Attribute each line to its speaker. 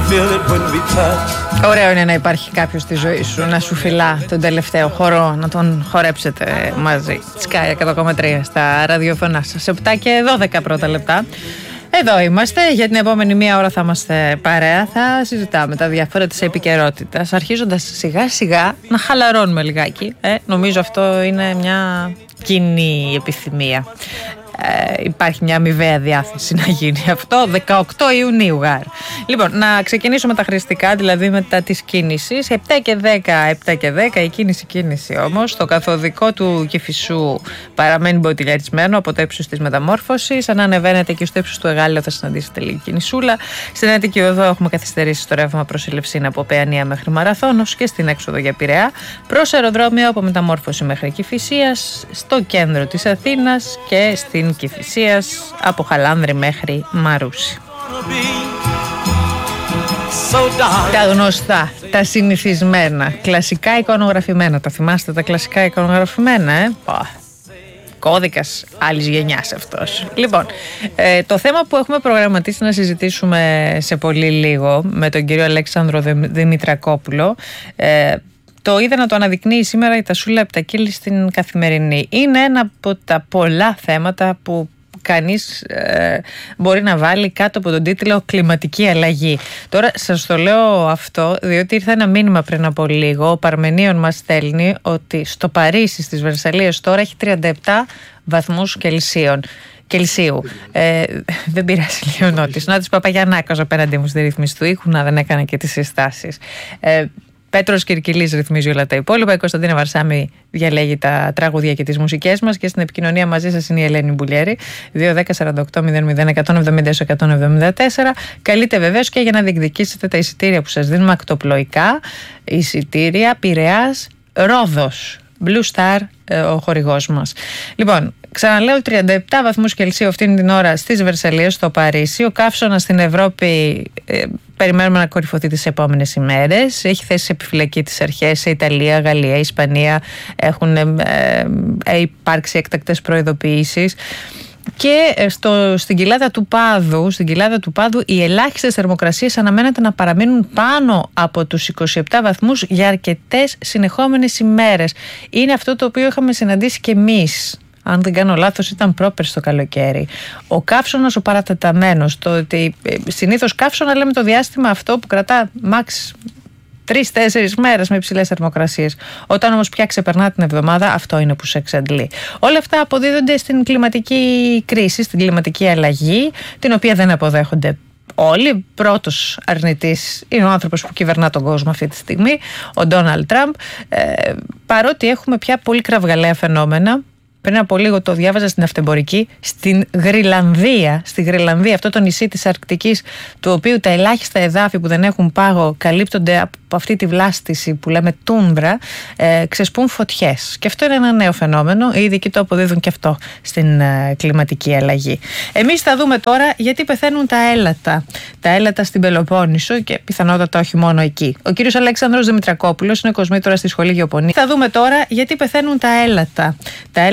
Speaker 1: Ωραίο είναι να υπάρχει κάποιος στη ζωή σου να σου φυλά τον τελευταίο χορό, να τον χορέψετε μαζί. Sky 100,3 στα ραδιοφωνά σας. 7 και 12 πρώτα λεπτά. Εδώ είμαστε, για την επόμενη μία ώρα θα είμαστε παρέα, θα συζητάμε τα διάφορα της επικαιρότητας, αρχίζοντας σιγά σιγά να χαλαρώνουμε λιγάκι. Νομίζω αυτό είναι μια κοινή επιθυμία. Υπάρχει μια αμοιβαία διάθεση να γίνει αυτό. 18 Ιουνίου γάρ. Λοιπόν, να ξεκινήσουμε τα χρηστικά, δηλαδή μετά της κίνησης. 7 και 10 η κίνηση όμως. Το καθοδικό του Κηφισού παραμένει μποτιλιαρισμένο από το ύψος της μεταμόρφωσης. Αν ανεβαίνετε και στο ύψος του Εγάλεο θα συναντήσετε λίγη κινησούλα. Στην Αττική Οδό έχουμε καθυστερήσει στο ρεύμα προς Ελευσίνα από Παιανία μέχρι Μαραθώνος και στην έξοδο για Πειραιά. Προς αεροδρόμιο από μεταμόρφωση μέχρι Κηφισίας, στο κέντρο της Αθήνας και στην Κηφισίας από Χαλάνδρη μέχρι Μαρούσι. Τα γνωστά, τα συνηθισμένα, κλασικά εικονογραφημένα. Τα θυμάστε τα κλασικά εικονογραφημένα, Κώδικας άλλης γενιάς αυτός. Λοιπόν, το θέμα που έχουμε προγραμματίσει να συζητήσουμε σε πολύ λίγο με τον κύριο Αλέξανδρο Δημητρακόπουλο, το είδα να το αναδεικνύει σήμερα η Τασούλα Επτακίλη στην Καθημερινή. Είναι ένα από τα πολλά θέματα που κανείς μπορεί να βάλει κάτω από τον τίτλο «Κλιματική αλλαγή». Τώρα σας το λέω αυτό διότι ήρθε ένα μήνυμα πριν από λίγο. Ο Παρμενίων μας στέλνει ότι στο Παρίσι, στις Βερσαλίες τώρα έχει 37 βαθμούς Κελσίου. Δεν πειράζει λίγο νότης. Νότης Παπαγιαννάκος απέναντί μου στη ρύθμιση του ήχου, να δεν έκανα και τις συστάσεις. Πέτρος Κυρκυλής ρυθμίζει όλα τα υπόλοιπα. Η Κωνσταντίνα Βαρσάμι διαλέγει τα τραγούδια και τις μουσικές μας και στην επικοινωνία μαζί σας είναι η Ελένη Μπουλιέρη. 210-48-00-170-174. Καλείτε βεβαίως και για να διεκδικήσετε τα εισιτήρια που σας δίνουμε ακτοπλοϊκά. Εισιτήρια Πειραιάς Ρόδος. Blue Star ο χορηγός μας. Λοιπόν, ξαναλέω 37 βαθμούς Κελσίου αυτήν την ώρα στις Βερσαλίες, στο Παρίσι. Ο καύσωνας στην Ευρώπη περιμένουμε να κορυφωθεί τις επόμενες ημέρες. Έχει θέσει σε επιφυλακή τις αρχές σε Ιταλία, Γαλλία, Ισπανία. Έχουν υπάρξει έκτακτες προειδοποιήσεις. Και στην κοιλάδα του Πάδου οι ελάχιστες θερμοκρασίες αναμένεται να παραμείνουν πάνω από τους 27 βαθμούς για αρκετές συνεχόμενες ημέρες. Είναι αυτό το οποίο είχαμε συναντήσει και εμείς. Αν δεν κάνω λάθος, ήταν πρόπερς το καλοκαίρι. Ο καύσωνας, ο παρατεταμένος, το ότι συνήθως καύσωνα λέμε το διάστημα αυτό που κρατά max 3-4 μέρες με υψηλές θερμοκρασίες. Όταν όμως πια ξεπερνά την εβδομάδα, αυτό είναι που σε εξαντλεί. Όλα αυτά αποδίδονται στην κλιματική κρίση, στην κλιματική αλλαγή, την οποία δεν αποδέχονται όλοι. Πρώτος αρνητής είναι ο άνθρωπος που κυβερνά τον κόσμο αυτή τη στιγμή, ο Ντόναλντ Τραμπ. Παρότι έχουμε πια πολύ κραυγαλαία φαινόμενα. Πριν από λίγο το διάβαζα στην Αυτεμπορική, στη Γρυλανδία, αυτό το νησί της Αρκτικής, του οποίου τα ελάχιστα εδάφη που δεν έχουν πάγο καλύπτονται από αυτή τη βλάστηση που λέμε τούνδρα, ξεσπούν φωτιές. Και αυτό είναι ένα νέο φαινόμενο. Οι ειδικοί το αποδίδουν και αυτό στην κλιματική αλλαγή. Εμείς θα δούμε τώρα γιατί πεθαίνουν τα έλατα. Τα έλατα στην Πελοπόννησο και πιθανότατα όχι μόνο εκεί. Ο κύριος Αλέξανδρος Δημητρακόπουλος είναι κοσμήτωρας στη Σχολή Γεωπονίας. Θα δούμε τώρα γιατί πεθαίνουν τα έλατα.